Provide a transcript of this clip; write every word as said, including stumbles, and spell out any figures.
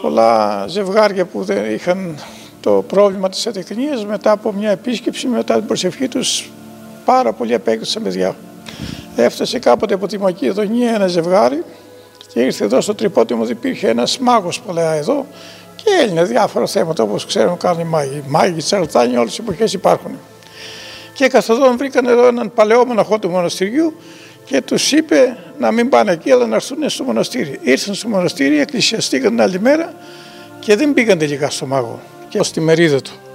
πολλά ζευγάρια που δεν είχαν το πρόβλημα της ατεκνίας, μετά από μια επίσκεψη, μετά την προσευχή τους, πάρα πολλοί απέκτησαν παιδιά. Έφτασε κάποτε από τη Μακεδονία ένα ζευγάρι και ήρθε εδώ στο Τρυπότιμο, ότι υπήρχε ένας μάγος παλαιά εδώ και έλυνε διάφορα θέματα, όπως ξέρουν κάνουν οι μάγοι. Μάγοι, τσαρτάνοι, όλες τις εποχές υπάρχουν. Και καθοδόν βρήκαν εδώ έναν παλαιό μοναχό του μοναστηριού και τους είπε να μην πάνε εκεί, αλλά να έρθουν στο μοναστήρι. Ήρθαν στο μοναστήρι, εκκλησιαστήκαν την άλλη μέρα και δεν πήγαν τελικά στο μάγο και στη μερίδα του.